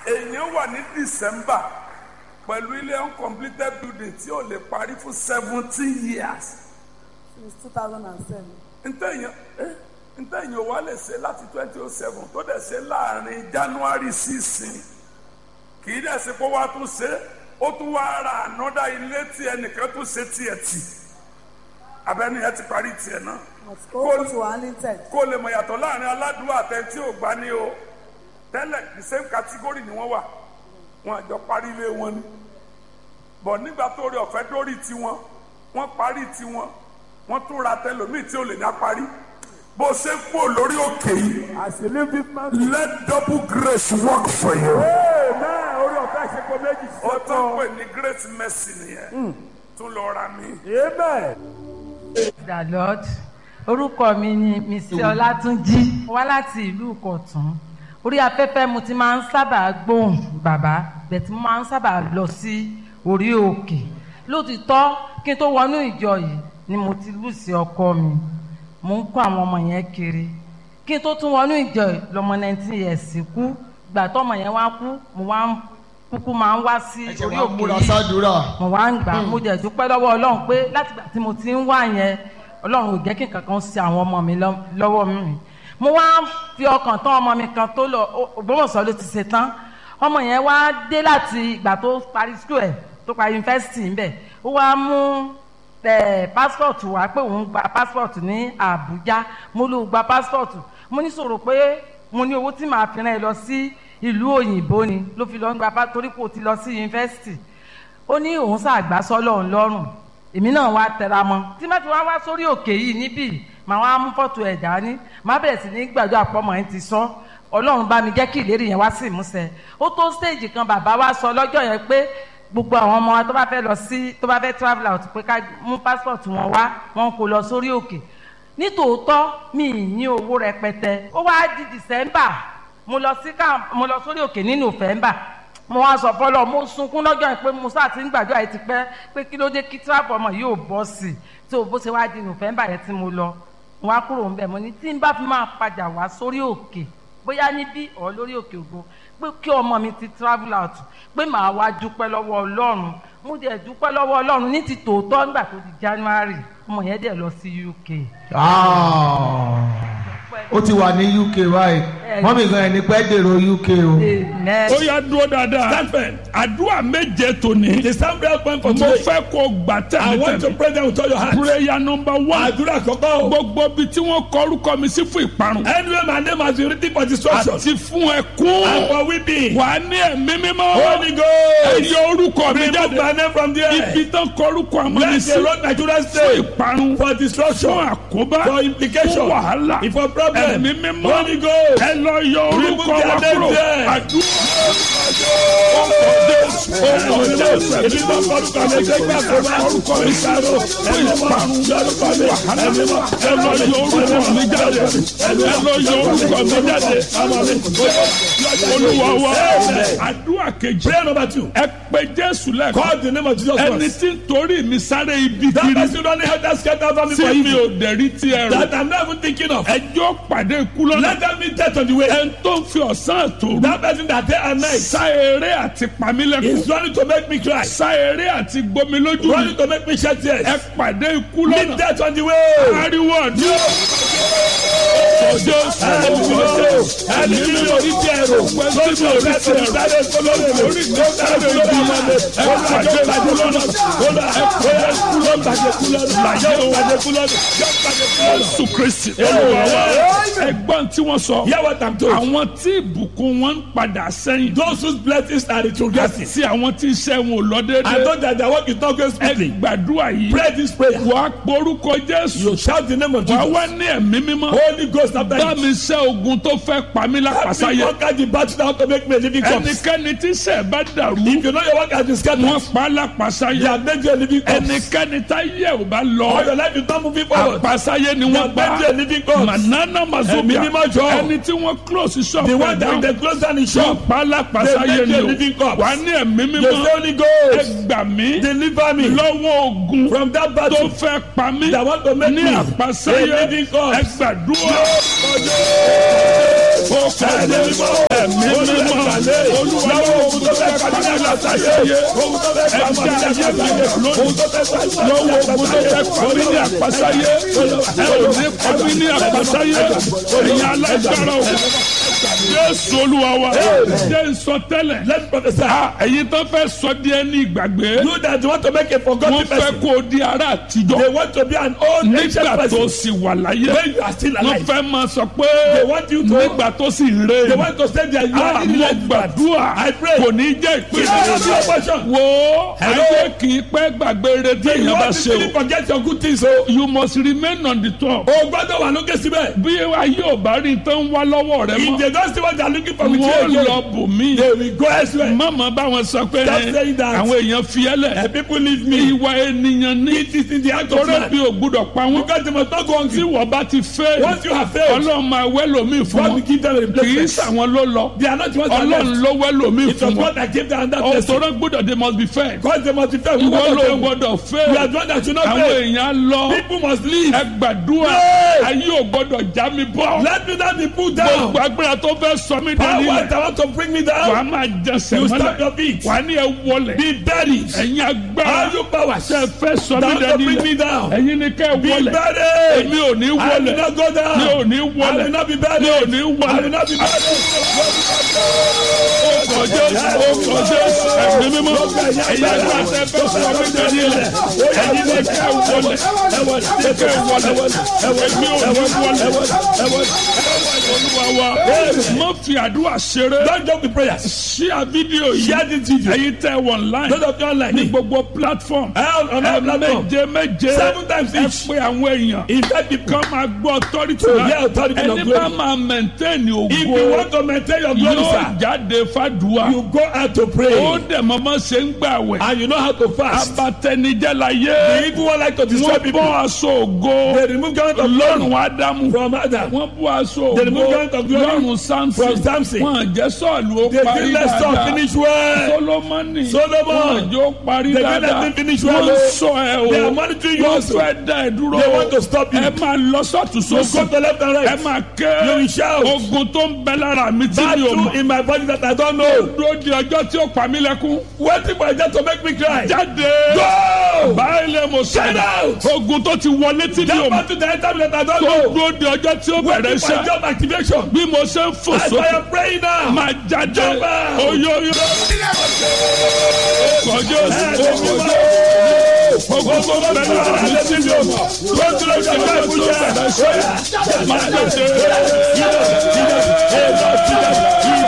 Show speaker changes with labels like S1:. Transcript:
S1: èèyàn wà ní December pẹ̀lú ilé uncompleted building tí ò lè parí fún 17 years.
S2: Since 2007.
S1: ntẹ̀yìn wa lè ṣe láti 2007 tó dẹ̀ ṣe láàrin January 6 kì í dẹ̀ ṣe kó wá tún ṣe ó tún wá ra ànọ́dá ilé tí ẹnìkan tún ṣe tiẹ̀ tì abẹ́ni ẹ ti parí tiẹ̀ náà kó lè mọ̀ yàtọ̀ láàrin aládùúgbò àtẹ̀tí ò gbá ní o tẹ́lẹ̀ the same category ni wọ́n wà wọn àjọ parí ilé wọn ni bọ̀ nígbà tó rí ọ̀fẹ́ dórí tiwọn wọ́n parí tiwọn wọ́n tún ra tẹlòmíì tí ò lè dá parí bó ṣe kú lórí òkè yìí let double grace work for you.
S2: Orí ọ̀fẹ́ ṣe kó méjì sí
S1: ó tó ń pè ní great mercy nìyẹn tún lọ ra mi.
S3: The Lord orúkọ mi ni Mr. Ọlátúnjí wá láti ìlú Ìkọ̀tún orí afẹ́fẹ́ mo ti máa ń sábà gbóhùn bàbá bẹ́ẹ̀ tí mo máa ń sábà lọ sí orí òkè lótìtọ́ kí n tó wọnú ìjọ yìí ni mo ti lù sí ọkọ mi mo ń kó àwọn ọmọ yẹn kiri kí n tó tún wọnú ìjọ yìí lọmọ 19 years kú gbà tọmọ yẹn wá kú mo wá ń kúkú máa ń wá sí orí òkè yìí mo wá ń gbà mo jẹ́ dúpẹ́ lọ́wọ́ Ọlọ́run pé láti gbà tí mo ti ń wá yẹn Ọlọ́run ò jẹ́ kí nǹkan kan ṣe àwọn ọmọ mi lọ́wọ́ mi mo wá fi ọkàn tán ọmọ mi kan tó lọ Ògbómọ̀ṣọ́ ló ti ṣe tán ọmọ yẹn wá dé láti ìgbà tó parí school ẹ̀ tó parí yunifásitì ńbẹ̀ ó wá mú passport wá pé òun gba passport ní Àbújá mo ló gba passport mo ní sọ̀rọ̀ pé mo ní owó tí màá fi rán ẹ lọ sí ìlú òyìnbó ni ló fi lọ ń gba torí kò ti lọ sí yunifásitì ó ní òun ṣàgbá sọ́lọ́run lọ́rùn èmi náà wá tẹra mọ́ tí má fi wá sórí òkè yìí níbí màá wá mú fọ́tò ẹ̀ dání má bẹ̀rẹ̀ sí ní gbàdúrà àpọ́mọ̀ ẹ̀ ti sọ Ọlọ́run bá mi jẹ́ kí ìlérí yẹn wá sí ìmúṣẹ ó tó stage kan bàbá wa sọ lọ́jọ́ yẹn pé gbogbo àwọn ọmọ wa tó bá fẹ́ lọ sí tó bá fẹ́ travel out pé ká mú passport wọn wá wọn kò lọ sórí òkè nítòótọ́ mi ní owó rẹpẹtẹ ó wá di December mo lọ sórí òkè ní November mo wá sọ fọlọ mo sunkún lọ́jọ́ yẹn pé mo sáà ti ń gbàdúrà yìí ti pẹ́ pé kí ló dé kí travel ọmọ yóò bọ́ sí i tó bó ṣe wá di November yẹn tí mo lọ wọn á kúrò ńbẹ̀ mo ní tí n bá fi máa padà wá sórí òkè bóyá níbí ọ̀ lórí òkè Ògo pé kí ọmọ mi ti travel out pé màá wá dúpẹ́ lọ́wọ́ Ọlọ́run mo dẹ̀ dúpẹ́ lọ́wọ́ Ọlọ́run ní ti tòótọ́ nígbà tó di January ọmọ yẹn dẹ̀ lọ sí UK.
S4: ó ti wà ní UK báyìí mọ́mí gan ẹni pẹ́ dèrò UK o.
S1: ó yá dúró dáadáa àdúrà méje tòní.
S5: the sound prayer point for
S1: mo
S5: today.
S1: fẹ́ kó gbà tẹ̀lé.
S5: I want to pray them with all your heart.
S1: prayer number 1.
S5: àdúrà kọ́kọ́.
S1: gbogbo bí tí wọ́n kọ orúkọ mi sí fún ìparun.
S5: anyway my name has been written for destruction.
S1: àti fún ẹkún.
S5: and for weeping.
S1: wà á ní ẹ̀mí mímọ́.
S5: Holy Ghost.
S1: ẹ yọ orúkọ mi jáde.
S5: remove my name from there.
S1: ibi tán kọ orúkọ àmọ́ mi
S5: let
S1: sí.
S5: the road Nigeria
S1: fún
S5: stay.
S1: ìparun.
S5: for destruction.
S1: fún àkóbá.
S5: for implication.
S1: fún wàhálà.
S5: for problem.
S1: ẹ̀mí mímọ́.
S5: Holy Ghost.
S1: ẹ lọ yọ orúkọ wa kúrò. àdúrà kejì.
S5: prayer number 2.
S1: ẹ pè Jésù lẹ́kọ̀ọ́.
S5: call the name of Jesus Christ.
S1: ẹni tí ń torí mi sáré ibi
S5: that
S1: kiri.
S5: person don help that scatter family for
S1: tí mi
S5: you.
S1: ò dẹ̀rí tí ẹ rò.
S5: that I'm not even thinking of.
S1: ẹjọ́ pàdé ikú lọ́nà.
S5: let them be dead on the way.
S1: ẹni tó ń fi ọ̀sán àtòru.
S5: that person that day and night.
S1: sá eré àti pamílẹ̀kùn.
S5: is running to make me cry.
S1: sá eré àti gbomi lójú mi.
S5: running to make me shed tears.
S1: ẹ pàdé ikú lọ́nà.
S5: meet death on the way.
S1: ariwo ọdún.
S5: ẹni tí mi ò rí tí ẹ rò. lójú ọ̀rẹ́ tó ń sáré kólóòrè lórí tó ń sáré lórí ọmọdé. ẹ pàdé ikú lọ́nà. kódà ẹ pàdé ikú lọ́nà. láyé o pàdé ikú lọ́nà.
S1: Jésù Kristi. ẹgbọ́n tí wọ́n sọ.
S5: hear what I'm told.
S1: àwọn tí ìbùkún wọn ń padà sẹ́yìn.
S5: those whose blessings are retrogressing.
S1: àti àwọn tí iṣẹ́ wọn ò lọ déédéé.
S5: I know that their work is not going smoothly.
S1: ẹ gbàdúrà yìí.
S5: pray this prayer.
S1: wàá porúkọ Jésù.
S5: you shout the name of Jesus.
S1: wàá wá ní ẹ̀mí mímọ́.
S5: Holy Ghost after you.
S1: bá mi ṣẹ́ ogun tó fẹ́ pa mí lápasáyé.
S5: help me conquer the battle now to make me a living corpse.
S1: ẹnikẹ́ni tí iṣẹ́ bá dàrú.
S5: if you know your work has been scattered.
S1: wọ́n pa á lápasáyé.
S5: they have made you a living corpse.
S1: ẹnikẹ́ni tá yẹ ò bá lọ.
S5: all your life you don't moving forward.
S1: àpasáyé ni wọ́n
S5: they have made you a living corpse.
S1: manana mazobia.
S5: ẹ̀mí mímọ́ jọ.
S1: ẹni tí wọ́n close shop.
S5: the one that they close down the shop.
S1: wọ́n pa á lápasáyé ni o. wà á ní ẹ̀mí mímọ́.
S5: the Holy Ghost.
S1: ẹ gbà mí.
S5: deliver me.
S1: lọ́wọ́ ogun.
S5: from that battle.
S1: tó fẹ́ pa mí.
S5: that want to make me
S1: ní àpasáyé.
S5: a living corpse.
S1: ẹ gbàdúrà. ẹ̀mí mímọ́. olúwa
S5: àpàsáyé ẹja ayé mi lónìí lọ́wọ́ ogun tó fẹ́ pàmí ní àpàsáyé ẹ ò ní pàmí ní àpàsáyé ẹ̀yin alágbára o. Jésù Olúwa wa jẹ́ nsọtẹ́lẹ̀.
S6: Let's prophesy.
S5: Ẹ̀yin tó fẹ́ sọ di ẹni ìgbàgbé.
S6: You that want to make a forgotten
S5: Wọ́n fẹ́
S6: person.
S5: kó o di ará àtijọ́.
S6: They want to be an old ancient
S5: Nígbà tó
S6: person.
S5: sì wà láyé.
S6: When you are still
S5: Wọ́n
S6: alive.
S5: fẹ́ máa sọ pé
S6: They want you to.
S5: nígbà tó sì rè
S6: They want to say that you are in
S5: àwọn
S6: life.
S5: gbàdúrà
S6: I pray.
S5: kò ní jẹ́
S6: It will not be
S5: ìpínlẹ̀.
S6: your portion.
S5: Wo
S6: Hello.
S5: ayé kì í pẹ́ gbàgbé retí
S6: You
S5: èèyàn bá
S6: want
S5: ṣe
S6: to really
S5: o.
S6: forget your good things. So,
S5: You must remain on the top.
S6: o gbọ́dọ̀ wà lókè síbẹ̀.
S5: Bí ayé ò bá rí tán wá lọ́wọ́ rẹ
S6: If
S5: mọ́,
S6: they don't see what they are looking for with you
S5: wọ́n
S6: again,
S5: lọ bò mí.
S6: they will go elsewhere.
S5: Mọ̀mọ́ báwọn sọ pé
S6: Stop saying that.
S5: àwọn èèyàn fi ẹ́ lẹ̀.
S6: And people leave me.
S5: Ìwà ènìyàn ní
S6: It is in the act of
S5: torí
S6: man.
S5: bí o gbúdọ̀ pa wọ́n.
S6: Because they must not go
S5: Tí
S6: hungry.
S5: wọ́n bá ti fẹ́
S6: Once you have failed,
S5: Ọlọ́run máa wẹ́ lómi fún
S6: God will
S5: wọn.
S6: give them a
S5: Kì í
S6: replacement.
S5: sàwọn ló lọ.
S6: They are not the ones that
S5: Ọlọ́run
S6: left.
S5: ló wẹ́ lómi
S6: It was
S5: fún wọn.
S6: God that gave them that blessing.
S5: Ọ̀tọ̀rọ̀ gbọ́dọ̀ they must be fair.
S6: Because they must be fair.
S5: Ìwọ ló
S6: You
S5: gbọ́dọ̀
S6: are
S5: fẹ́.
S6: the one that should not
S5: Àwọn
S6: fail.
S5: èèyàn lọ.
S6: People must leave.
S5: Ẹ gbàdúrà.
S6: Pray.
S5: Ayé ò gbọ́dọ̀ já mi bọ́.
S6: Let me not be put down.
S5: Gbogbo agbára tó fẹ́ sọ mí dání
S6: Power
S5: lẹ̀.
S6: that want to bring me
S5: Wà á
S6: down.
S5: máa jẹsẹ̀
S6: You stop
S5: mọ́lẹ̀.
S6: your feet.
S5: Wà á ní ẹ wọlẹ̀.
S6: Be buried.
S5: Ẹ̀yin agbára.
S6: All you powers
S5: Ṣé ẹ fẹ́ sọ mí
S6: that want to
S5: dání
S6: bring me
S5: lẹ̀?
S6: down.
S5: Ẹ̀yin ni kẹ́ ẹ
S6: Be
S5: wọlẹ̀.
S6: buried.
S5: Èmi ò ní
S6: I will
S5: wọlẹ̀.
S6: not go down.
S5: Mi ò ní
S6: I
S5: wọlẹ̀.
S6: will not be buried.
S5: Mi ò ní
S6: I will
S5: wọlẹ̀.
S6: not be buried.
S5: Ó kọjá ẹ̀mí mímọ́. Ẹ̀yin agbára tẹ fẹ́ sọ mí dání lẹ̀. Ẹ̀yin ni kẹ́ ẹ wọlẹ̀. Kẹ́ ẹ wọlẹ̀. Èmi ò ní wọlẹ̀. Olúwa wa. Má fi àdúrà ṣeré.
S6: Don't joke with prayers.
S5: Share fídíò yìí.
S6: Share this video.
S5: Ẹ̀yin tẹ́ wọ online.
S6: Those of you online.
S5: Ní gbogbo platform.
S6: On our platform.
S5: Méje.
S6: 7 times
S5: Ẹ
S6: each.
S5: pé àwọn èèyàn.
S6: Invite people.
S5: Kọ́ máa gbọ́ authority
S6: To
S5: náà.
S6: hear authority of
S5: Ẹni
S6: glory.
S5: bá máa maintain
S6: If you
S5: ògo.
S6: want to maintain your glory,
S5: Yóò
S6: sir,
S5: jáde fàdúrà.
S6: you go out to pray.
S5: Ó dẹ̀ mọ́mọ́ ṣe ń gbàwẹ̀.
S6: And you know how to fast.
S5: Abatẹnijẹ́ la
S6: The
S5: yé.
S6: evil one like to destroy
S5: Wọ́n
S6: people.
S5: bọ́ aṣọ ògo.
S6: They remove garment of
S5: Lọ́rùn
S6: glory
S5: Ádámù.
S6: from Adam.
S5: Wọ́n bọ́ aṣọ
S6: They remove
S5: ògo.
S6: garment of glory
S5: Lọ́rùn Samson.
S6: from Samson.
S5: Wọ́n jẹ́ Sọ́ọ̀lù ó
S6: They
S5: parí
S6: didn't let Saul
S5: dáadáa.
S6: finish well.
S5: Solomoni.
S6: Solomon.
S5: Wọ́n jọ parí
S6: They
S5: dáadáa.
S6: didn't let him finish well.
S5: Wọ́n sọ ẹ o.
S6: They are monitoring you
S5: Wọ́n
S6: also.
S5: fẹ́ dá ẹ dúró.
S6: They want to stop you.
S5: Ẹ máa lọ sọ́tún
S6: You
S5: sósì.
S6: go to left and
S5: Ẹ
S6: right.
S5: máa ké.
S6: You will shout.
S5: Ogun tó ń bẹ lára mi tí mi ò
S6: Battle
S5: mọ̀.
S6: in my body that I don't know.
S5: Dúró di ọjọ́ tí ó pa mí lẹ́kún.
S6: Waiting for that to make me cry.
S5: Jáde.
S6: Go!
S5: Báyìí lè mo sọ.
S6: Get out!
S5: Ogun tó ti wọlé tí mi ò
S6: That
S5: mọ̀.
S6: battle that I don't
S5: Tó
S6: know.
S5: dúró di ọjọ́ tí ó bẹ̀rẹ̀
S6: Waiting for
S5: iṣẹ́.
S6: job activation.
S5: Bí mo ṣe ń fò
S6: As I
S5: sókè.
S6: am praying now.
S5: Máa jáde.
S6: Jump out!
S5: Oyoyo. Kọjọ́ sí. Ogun tó bẹ̀rẹ̀ lára mi tí mi ò mọ̀. Tó dúró di ọjọ́ tí ó bẹ̀rẹ̀ iṣẹ́. Máa jáde.